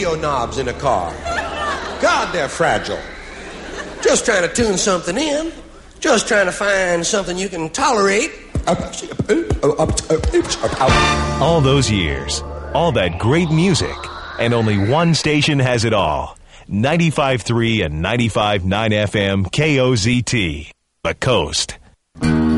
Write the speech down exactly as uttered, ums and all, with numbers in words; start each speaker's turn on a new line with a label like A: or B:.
A: radio knobs in a car. God, they're fragile. Just trying to tune something in. Just trying to find something you can tolerate.
B: All those years, all that great music, and only one station has it all. ninety-five point three and ninety-five point nine F M K O Z T, The Coast.